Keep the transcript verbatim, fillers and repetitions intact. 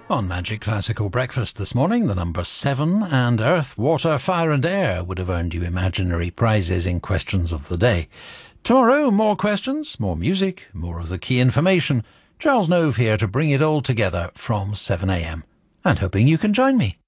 On Magic Classical Breakfast this morning, the number seven and Earth, Water, Fire and Air would have earned you imaginary prizes in Questions of the Day. Tomorrow, more questions, more music, more of the key information. Charles Nove here to bring it all together from seven a m, and hoping you can join me.